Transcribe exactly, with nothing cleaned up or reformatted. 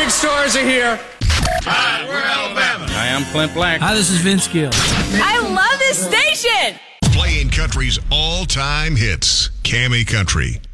big stars are here. Hi, we're Alabama. Hi, I'm Clint Black. Hi, this is Vince Gill. I love this station. Playing country's all-time hits. Cammy Country.